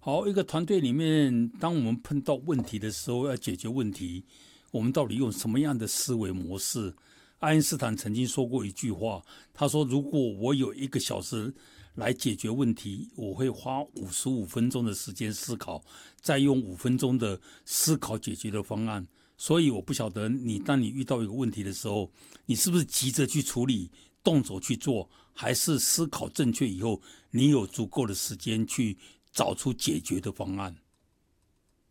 好，一个团队里面，当我们碰到问题的时候，要解决问题，我们到底用什么样的思维模式？爱因斯坦曾经说过一句话，他说：“如果我有1个小时来解决问题，我会花55分钟的时间思考，再用5分钟的思考解决的方案。”所以我不晓得当你遇到一个问题的时候，你是不是急着去处理、动手去做，还是思考正确以后，你有足够的时间去找出解决的方案？